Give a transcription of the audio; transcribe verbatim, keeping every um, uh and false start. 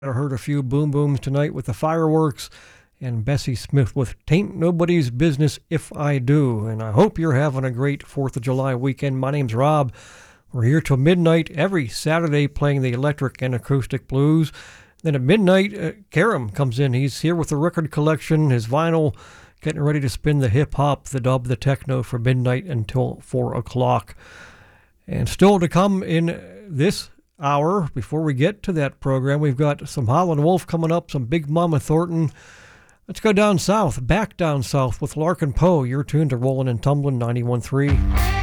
I heard a few boom booms tonight with the fireworks, and Bessie Smith with "Tain't Nobody's Business If I Do." And I hope you're having a great fourth of July weekend. My name's Rob. We're here till midnight every Saturday playing the electric and acoustic blues. Then at midnight, uh, Karam comes in. He's here with the record collection, his vinyl, getting ready to spin the hip-hop, the dub, the techno from midnight until four o'clock. And still to come in this hour, before we get to that program, we've got some Howlin' Wolf coming up, some Big Mama Thornton. Let's go down south, back down south with Larkin Poe. You're tuned to Rollin' and Tumblin' ninety-one point three.